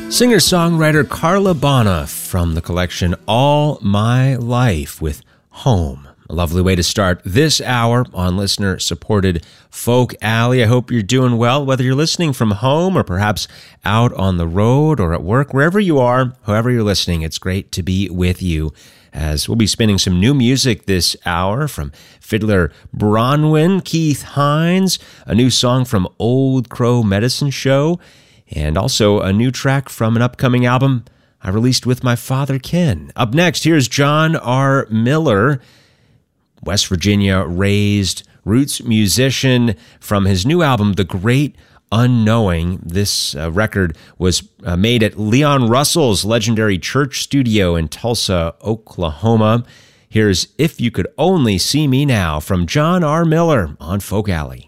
Singer-songwriter Carla Bonna from the collection All My Life with Home. A lovely way to start this hour on listener-supported Folk Alley. I hope you're doing well, whether you're listening from home or perhaps out on the road or at work, wherever you are, however you're listening, it's great to be with you as we'll be spinning some new music this hour from fiddler Bronwyn, Keith Hines, a new song from Old Crow Medicine Show, and also a new track from an upcoming album I released with my father, Ken. Up next, here's John R. Miller, West Virginia raised roots musician, from his new album, The Great Unknowing. This record was made at Leon Russell's legendary church studio in Tulsa, Oklahoma. Here's If You Could Only See Me Now from John R. Miller on Folk Alley.